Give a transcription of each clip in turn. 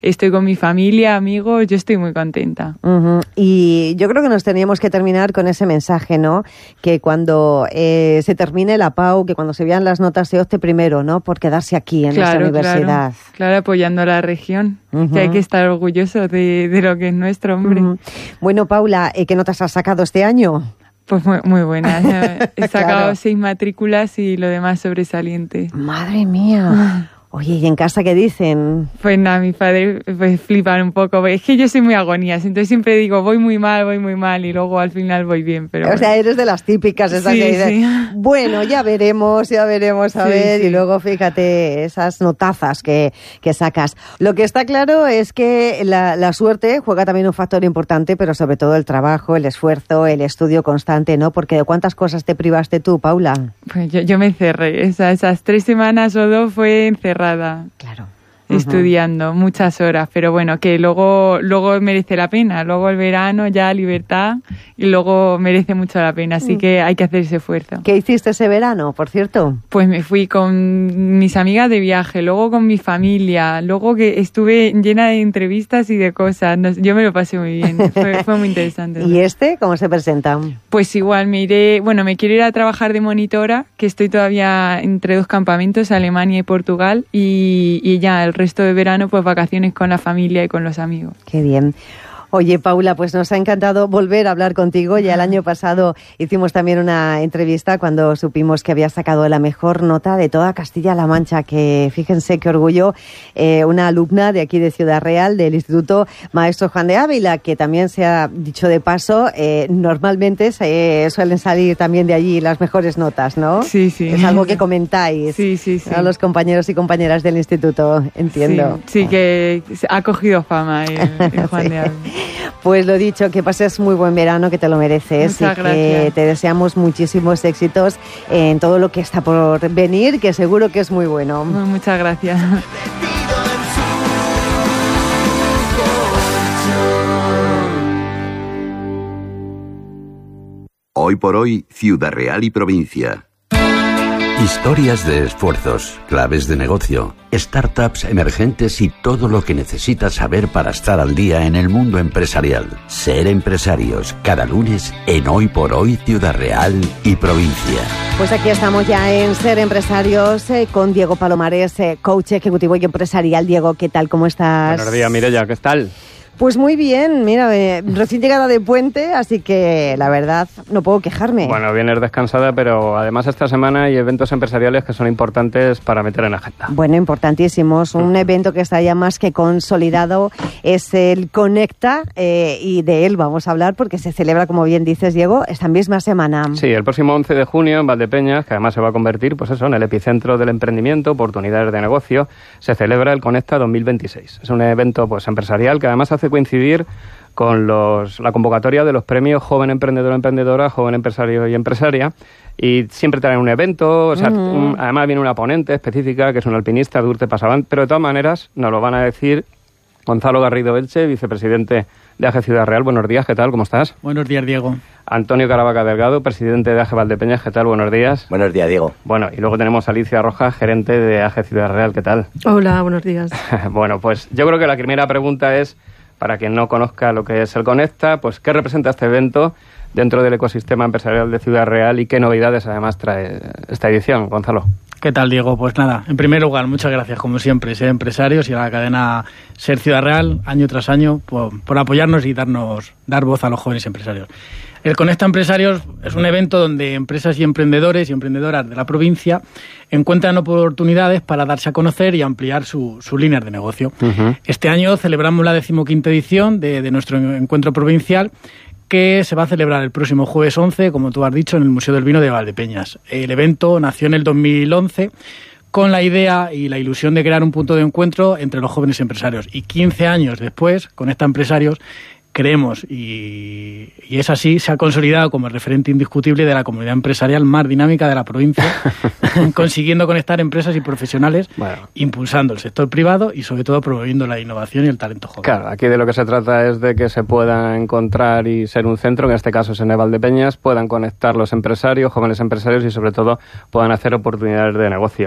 Estoy con mi familia, amigos, yo estoy muy contenta. Y yo creo que nos teníamos que terminar con ese mensaje, ¿no? Que cuando se termine la PAU, que cuando se vean las notas se opte primero, ¿no? Por quedarse aquí en esta universidad. Claro, apoyando a la región, que hay que estar orgulloso de lo que es nuestro, hombre. Bueno, Paula, ¿qué notas has sacado este año? Pues muy buenas. He sacado Claro. 6 matrículas y lo demás sobresaliente. Madre mía. Oye, ¿y en casa qué dicen? Pues nada, mi padre pues flipan un poco. Es que yo soy muy agonías, entonces siempre digo voy muy mal y luego al final voy bien. Pero O sea, eres de las típicas esas Sí, que dicen, sí. bueno, ya veremos, a ver. Sí. Y luego fíjate esas notazas que sacas. Lo que está claro es que la suerte juega también un factor importante, pero sobre todo el trabajo, el esfuerzo, el estudio constante, ¿no? Porque ¿de cuántas cosas te privaste tú, Paula? Pues yo me encerré. Esas 3 semanas o 2 fue encerrada. Claro. Estudiando muchas horas, pero bueno, que luego merece la pena, luego el verano ya libertad y luego merece mucho la pena, así que hay que hacer ese esfuerzo. ¿Qué hiciste ese verano, por cierto? Pues me fui con mis amigas de viaje, luego con mi familia, luego que estuve llena de entrevistas y de cosas, yo me lo pasé muy bien, fue muy interesante. ¿Y cómo se presenta? Pues igual me quiero ir a trabajar de monitora, que estoy todavía entre 2 campamentos, Alemania y Portugal, y ya el resto de verano, pues vacaciones con la familia y con los amigos. Qué bien. Oye, Paula, pues nos ha encantado volver a hablar contigo. Ya el año pasado hicimos también una entrevista cuando supimos que habías sacado la mejor nota de toda Castilla-La Mancha, que fíjense qué orgullo, una alumna de aquí de Ciudad Real, del Instituto Maestro Juan de Ávila, que también se ha dicho de paso, normalmente suelen salir también de allí las mejores notas, ¿no? Sí. Es algo que comentáis Sí. a los compañeros y compañeras del instituto, entiendo. Sí, que ha cogido fama el Juan Sí. de Ávila. Pues lo dicho, que pases muy buen verano, que te lo mereces. Muchas y gracias. Que te deseamos muchísimos éxitos en todo lo que está por venir, que seguro que es muy bueno. Muchas gracias. Hoy por hoy, Ciudad Real y provincia. Historias de esfuerzos, claves de negocio, startups emergentes y todo lo que necesitas saber para estar al día en el mundo empresarial. Ser empresarios, cada lunes en Hoy por Hoy, Ciudad Real y provincia. Pues aquí estamos ya en Ser Empresarios con Diego Palomares, coach ejecutivo y empresarial. Diego, ¿qué tal? ¿Cómo estás? Buenos días, Mireia, ¿qué tal? Pues muy bien, mira, recién llegada de puente, así que la verdad no puedo quejarme. Bueno, vienes descansada, pero además esta semana hay eventos empresariales que son importantes para meter en agenda. Bueno, importantísimos. Un evento que está ya más que consolidado es el Conecta y de él vamos a hablar porque se celebra, como bien dices, Diego, esta misma semana. Sí, el próximo 11 de junio en Valdepeñas, que además se va a convertir, pues eso, en el epicentro del emprendimiento, oportunidades de negocio, se celebra el Conecta 2026. Es un evento pues empresarial que además hace coincidir con la convocatoria de los premios Joven Emprendedor o Emprendedora, Joven Empresario y Empresaria, y siempre traen un evento, o sea, además viene una ponente específica que es un alpinista de Urte Pasavant, pero de todas maneras nos lo van a decir Gonzalo Garrido Elche, vicepresidente de AGE Ciudad Real. Buenos días, ¿qué tal? ¿Cómo estás? Buenos días, Diego. Antonio Caravaca Delgado, presidente de AGE Valdepeñas, ¿qué tal? Buenos días. Buenos días, Diego. Bueno, y luego tenemos a Alicia Rojas, gerente de AGE Ciudad Real, ¿qué tal? Hola, buenos días. Bueno, pues yo creo que la primera pregunta es, para quien no conozca lo que es el Conecta, pues ¿qué representa este evento dentro del ecosistema empresarial de Ciudad Real y qué novedades además trae esta edición, Gonzalo? ¿Qué tal, Diego? Pues nada, en primer lugar, muchas gracias, como siempre, Ser Empresarios y a la cadena Ser Ciudad Real, año tras año, por apoyarnos y dar voz a los jóvenes empresarios. El Conecta Empresarios es un evento donde empresas y emprendedores y emprendedoras de la provincia encuentran oportunidades para darse a conocer y ampliar sus líneas de negocio. Este año celebramos la 15ª edición de nuestro encuentro provincial, que se va a celebrar el próximo jueves 11, como tú has dicho, en el Museo del Vino de Valdepeñas. El evento nació en el 2011 con la idea y la ilusión de crear un punto de encuentro entre los jóvenes empresarios. Y 15 años después, Conecta Empresarios, creemos, y es así, se ha consolidado como el referente indiscutible de la comunidad empresarial más dinámica de la provincia, consiguiendo conectar empresas y profesionales, impulsando el sector privado y sobre todo promoviendo la innovación y el talento joven. Claro, aquí de lo que se trata es de que se puedan encontrar y ser un centro, que en este caso es en el Valdepeñas, puedan conectar los empresarios, jóvenes empresarios y sobre todo puedan hacer oportunidades de negocio.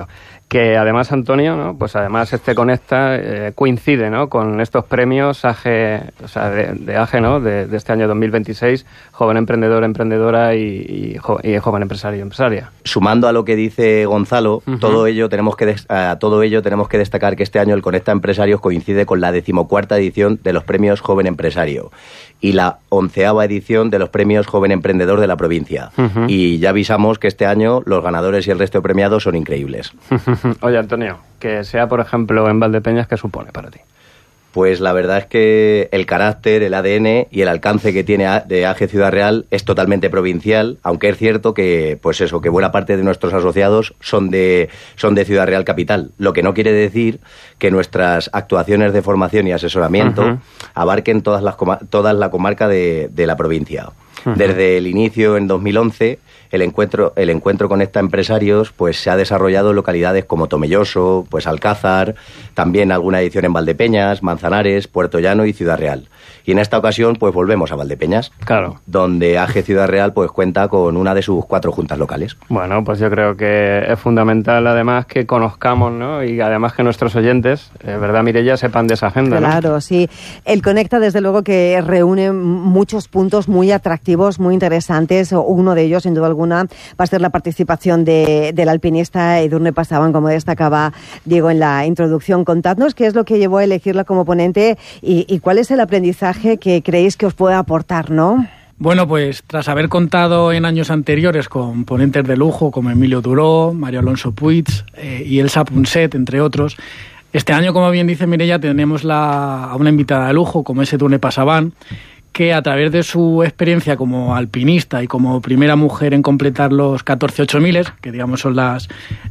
Que además, Antonio, ¿no? Pues además este Conecta coincide, ¿no? Con estos premios AGE, o sea, de AGE, ¿no? De este año 2026, joven emprendedor, emprendedora y joven empresario, empresaria. Sumando a lo que dice Gonzalo, todo ello tenemos que destacar que este año el Conecta Empresarios coincide con la 14ª edición de los premios Joven Empresario y la 11ª edición de los premios Joven Emprendedor de la provincia. Y ya avisamos que este año los ganadores y el resto de premiados son increíbles. Oye, Antonio, que sea, por ejemplo, en Valdepeñas, ¿qué supone para ti? Pues la verdad es que el carácter, el ADN y el alcance que tiene de AGE Ciudad Real es totalmente provincial, aunque es cierto que, pues eso, que buena parte de nuestros asociados son de Ciudad Real capital, lo que no quiere decir que nuestras actuaciones de formación y asesoramiento abarquen toda la comarca de la provincia. Desde el inicio en 2011, el encuentro Conecta Empresarios pues se ha desarrollado en localidades como Tomelloso, pues Alcázar, también alguna edición en Valdepeñas, Manzanares, Puerto Llano y Ciudad Real. Y en esta ocasión pues volvemos a Valdepeñas, claro, donde AGE Ciudad Real pues cuenta con una de sus 4 juntas locales. Bueno, pues yo creo que es fundamental además que conozcamos, ¿no? Y además que nuestros oyentes, ¿verdad, Mireia?, sepan de esa agenda, ¿no? Claro, sí. El Conecta desde luego que reúne muchos puntos muy atractivos, muy interesantes. Uno de ellos, sin duda alguna, va a ser la participación del alpinista Edurne Pasaban, como destacaba Diego en la introducción. Contadnos qué es lo que llevó a elegirla como ponente y cuál es el aprendizaje que creéis que os puede aportar, ¿no? Bueno, pues tras haber contado en años anteriores con ponentes de lujo como Emilio Duró, Mario Alonso Puig y Elsa Punset, entre otros, este año, como bien dice Mireia, tenemos a una invitada de lujo como es Edurne Pasaban, que a través de su experiencia como alpinista y como primera mujer en completar los 14 8000, que digamos son las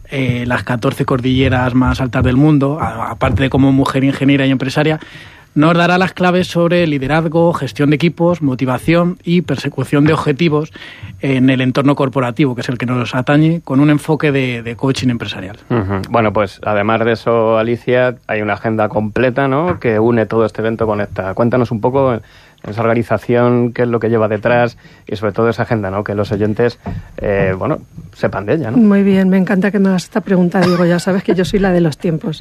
14 cordilleras más altas del mundo, aparte de como mujer ingeniera y empresaria, nos dará las claves sobre liderazgo, gestión de equipos, motivación y persecución de objetivos en el entorno corporativo, que es el que nos atañe, con un enfoque de coaching empresarial. Bueno, pues además de eso, Alicia, hay una agenda completa, ¿no?, que une todo este evento Conecta. Cuéntanos un poco esa organización, qué es lo que lleva detrás y sobre todo esa agenda, ¿no?, que los oyentes, sepan de ella, ¿no? Muy bien, me encanta que me hagas esta pregunta, Diego, ya sabes que yo soy la de los tiempos.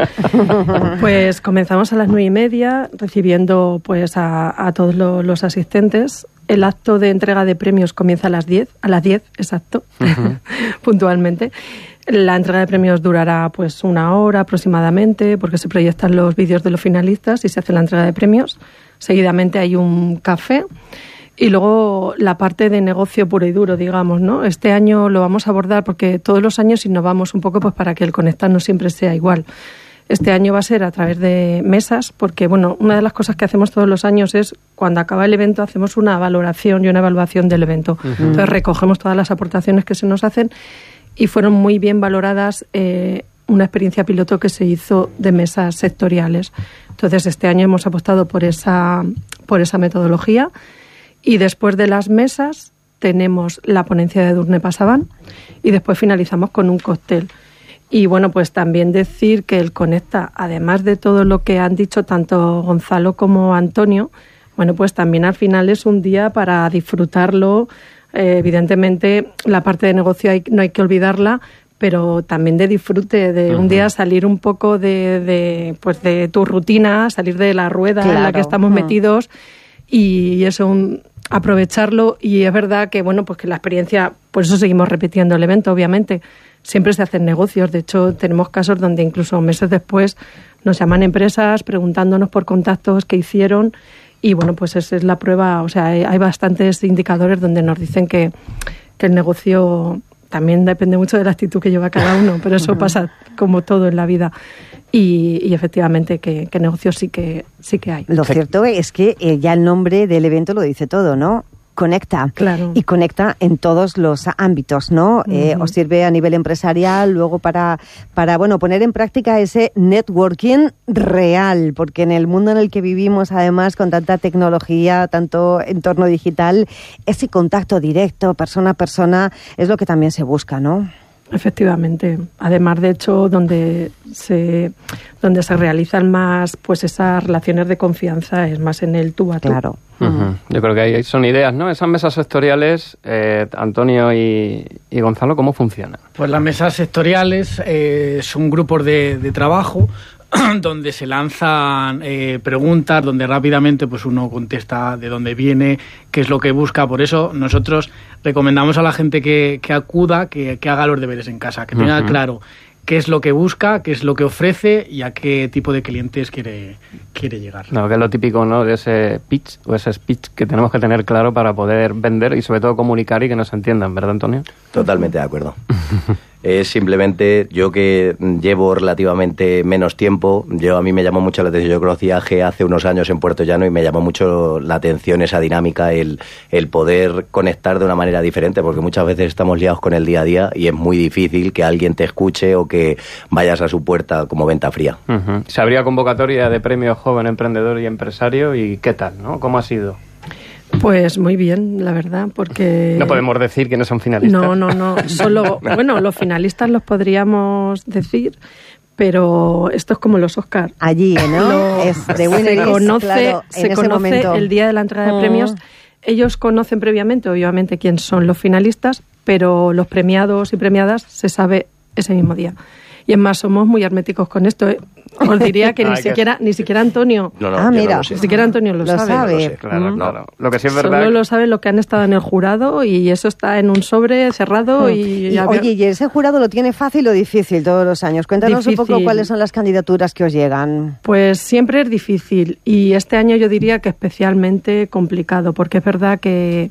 Pues comenzamos a las 9:30 recibiendo pues a todos los asistentes. El acto de entrega de premios comienza a las 10, exacto, puntualmente. La entrega de premios durará pues 1 hora aproximadamente, porque se proyectan los vídeos de los finalistas y se hace la entrega de premios. Seguidamente hay un café y luego la parte de negocio puro y duro, digamos, ¿no? Este año lo vamos a abordar porque todos los años innovamos un poco pues para que el Conectar no siempre sea igual. Este año va a ser a través de mesas, porque bueno, una de las cosas que hacemos todos los años es cuando acaba el evento hacemos una valoración y una evaluación del evento. Entonces recogemos todas las aportaciones que se nos hacen y fueron muy bien valoradas una experiencia piloto que se hizo de mesas sectoriales. Entonces este año hemos apostado por esa metodología y después de las mesas tenemos la ponencia de Edurne Pasaban y después finalizamos con un cóctel. Y bueno, pues también decir que el Conecta, además de todo lo que han dicho tanto Gonzalo como Antonio, bueno, pues también al final es un día para disfrutarlo. Evidentemente, la parte de negocio no hay que olvidarla, pero también de disfrute, de un día salir un poco de tu rutina, salir de la rueda en la que estamos metidos y eso, aprovecharlo. Y es verdad que, bueno, pues que la experiencia, por eso seguimos repitiendo el evento, obviamente. Siempre se hacen negocios. De hecho, tenemos casos donde incluso meses después nos llaman empresas preguntándonos por contactos que hicieron y, bueno, pues esa es la prueba. O sea, hay bastantes indicadores donde nos dicen que el negocio también depende mucho de la actitud que lleva cada uno, pero eso pasa como todo en la vida. Y efectivamente que negocios sí que hay. Lo cierto es que ya el nombre del evento lo dice todo, ¿no? Conecta. Claro. Y conecta en todos los ámbitos, ¿no? Os sirve a nivel empresarial, luego para poner en práctica ese networking real, porque en el mundo en el que vivimos, además, con tanta tecnología, tanto entorno digital, ese contacto directo, persona a persona, es lo que también se busca, ¿no? Efectivamente. Además, de hecho, donde se realizan más pues esas relaciones de confianza es más en el tú a tú. Claro. Yo creo que ahí son ideas, ¿no? Esas mesas sectoriales, Antonio y Gonzalo, ¿cómo funcionan? Pues las mesas sectoriales son grupos de trabajo donde se lanzan preguntas, donde rápidamente pues uno contesta de dónde viene, qué es lo que busca. Por eso nosotros recomendamos a la gente que acuda, que haga los deberes en casa, que tenga claro qué es lo que busca, qué es lo que ofrece y a qué tipo de clientes quiere llegar. No, que es lo típico, ¿no?, de ese pitch o ese speech que tenemos que tener claro para poder vender y sobre todo comunicar y que nos entiendan, ¿verdad, Antonio? Totalmente de acuerdo. Es simplemente, yo que llevo relativamente menos tiempo, a mí me llamó mucho la atención. Yo conocí a AGE hace unos años en Puerto Llano y me llamó mucho la atención esa dinámica, el poder conectar de una manera diferente, porque muchas veces estamos liados con el día a día y es muy difícil que alguien te escuche o que vayas a su puerta como venta fría. Se abría convocatoria de premio Joven Emprendedor y Empresario, y ¿qué tal, no? ¿Cómo ha sido? Pues muy bien, la verdad, porque... No podemos decir quiénes son finalistas. No. Solo, bueno, los finalistas los podríamos decir, pero esto es como los Oscar. Allí, ¿no? Es de se conoce el día de la entrega de premios. Ellos conocen previamente, obviamente, quién son los finalistas, pero los premiados y premiadas se sabe ese mismo día. Y es más, somos muy herméticos con esto. Os diría que ni siquiera Antonio. Mira, ni siquiera Antonio lo sabe. Claro. Lo que sí es verdad. Solo lo saben los que han estado en el jurado y eso está en un sobre cerrado. Oye, ¿y ese jurado lo tiene fácil o difícil todos los años? Cuéntanos un poco cuáles son las candidaturas que os llegan. Pues siempre es difícil y este año yo diría que especialmente complicado, porque es verdad que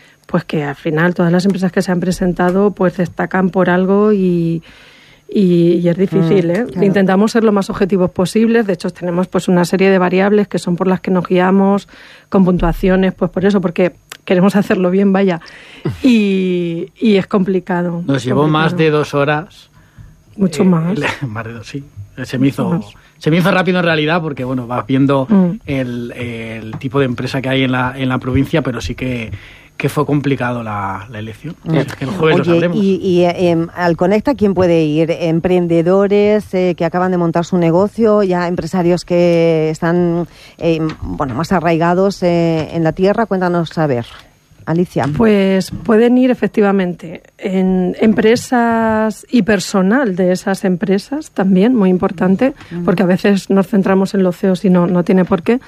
al final todas las empresas que se han presentado pues destacan por algo y es difícil, ¿eh? Claro. Intentamos ser lo más objetivos posibles. De hecho, tenemos pues una serie de variables que son por las que nos guiamos, con puntuaciones, pues por eso, porque queremos hacerlo bien, vaya. Y es complicado. Nos llevó más de 2 horas. Mucho más. Más de 2, sí. Se me hizo rápido en realidad, porque bueno, vas viendo el tipo de empresa que hay en la provincia, pero sí que fue complicado la elección. Es que el jueves lo sabremos. Y al Conecta, ¿quién puede ir? ¿Emprendedores que acaban de montar su negocio? ¿Ya empresarios que están más arraigados en la tierra? Cuéntanos, a ver, Alicia. Pues pueden ir efectivamente en empresas y personal de esas empresas también, muy importante, porque a veces nos centramos en los CEOs y no tiene por qué.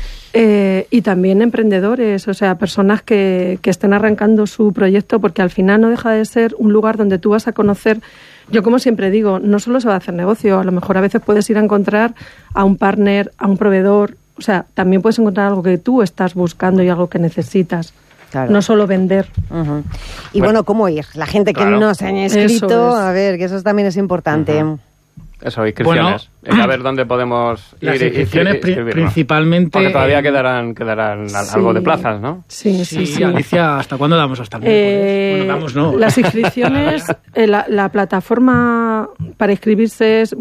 Y también emprendedores, o sea, personas que estén arrancando su proyecto, porque al final no deja de ser un lugar donde tú vas a conocer. Yo, como siempre digo, no solo se va a hacer negocio, a lo mejor a veces puedes ir a encontrar a un partner, a un proveedor, o sea, también puedes encontrar algo que tú estás buscando y algo que necesitas. Claro. No solo vender. Y bueno, ¿cómo ir? La gente que no se haya inscrito, a ver, que eso también es importante. Eso, inscripciones. A ver dónde podemos ir. Las inscripciones principalmente... Porque todavía quedarán algo de plazas, ¿no? Sí. Alicia, ¿hasta cuándo damos? ¿Hasta el miércoles? Bueno, damos, ¿no? Las inscripciones, la plataforma para inscribirse es,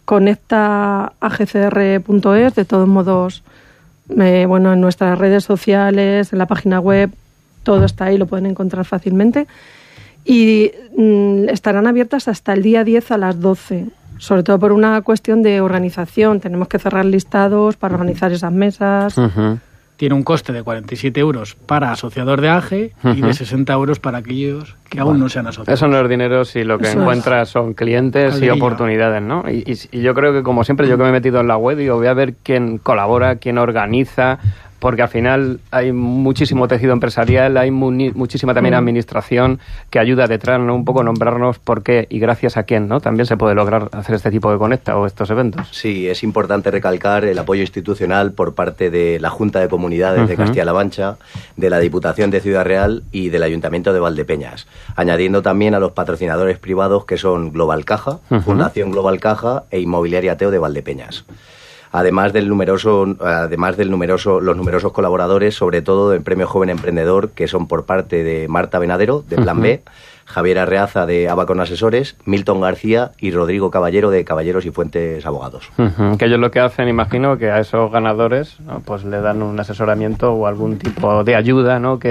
conectaagcr.es, de todos modos, en nuestras redes sociales, en la página web, todo está ahí, lo pueden encontrar fácilmente. Y estarán abiertas hasta el día 10 a las 12. Sobre todo por una cuestión de organización. Tenemos que cerrar listados para organizar esas mesas. Tiene un coste de 47 euros para asociador de AGE y de 60 euros para aquellos que aún no sean asociados. Eso no es dinero si lo que encuentras son clientes y oportunidades, ¿no? Y yo creo que, como siempre, yo que me he metido en la web, digo, voy a ver quién colabora, quién organiza, porque al final hay muchísimo tejido empresarial, hay muchísima también administración que ayuda detrás, ¿no? Un poco nombrarnos por qué y gracias a quién, ¿no? También se puede lograr hacer este tipo de Conecta o estos eventos. Sí, es importante recalcar el apoyo institucional por parte de la Junta de Comunidades de Castilla-La Mancha, de la Diputación de Ciudad Real y del Ayuntamiento de Valdepeñas, añadiendo también a los patrocinadores privados que son Global Caja, Fundación Global Caja e Inmobiliaria Teo de Valdepeñas. Además los numerosos colaboradores, sobre todo del Premio Joven Emprendedor, que son por parte de Marta Venadero, de Plan B, Javier Arreaza, de Abacon Asesores, Milton García y Rodrigo Caballero, de Caballeros y Fuentes Abogados. Que ellos lo que hacen, imagino, que a esos ganadores, ¿no?, pues le dan un asesoramiento o algún tipo de ayuda, ¿no?, que les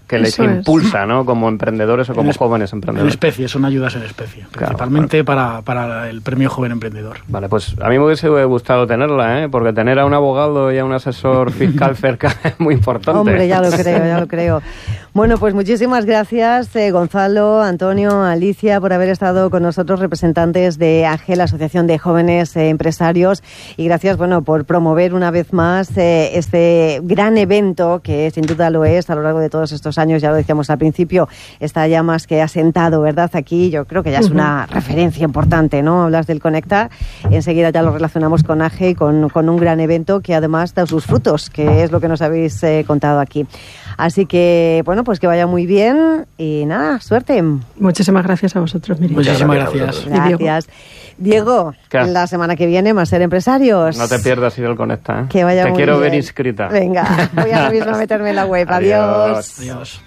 que les impulsa, ¿no? Como emprendedores o como jóvenes emprendedores. En especie, son ayudas en especie, principalmente para el premio Joven Emprendedor. Vale, pues a mí me hubiese gustado tenerla, ¿eh? Porque tener a un abogado y a un asesor fiscal cerca es muy importante. Hombre, ya lo creo. Bueno, pues muchísimas gracias, Gonzalo, Antonio, Alicia, por haber estado con nosotros, representantes de AGE, la Asociación de Jóvenes Empresarios, y gracias, bueno, por promover una vez más este gran evento, que sin duda lo es a lo largo de todos estos años, ya lo decíamos al principio, está ya más que asentado, ¿verdad? Aquí yo creo que ya es una referencia importante, ¿no? Hablas del Conecta, enseguida ya lo relacionamos con AGE y con un gran evento que además da sus frutos, que es lo que nos habéis contado aquí. Así que, bueno, pues que vaya muy bien y nada, suerte. Muchísimas gracias a vosotros, Miriam. Muchísimas gracias. Gracias. Diego, la semana que viene más Ser Empresarios. No te pierdas ir al Conecta, ¿eh? Que vaya te muy quiero bien. ver inscrita. Venga, voy ahora mismo a meterme en la web. Adiós. Adiós.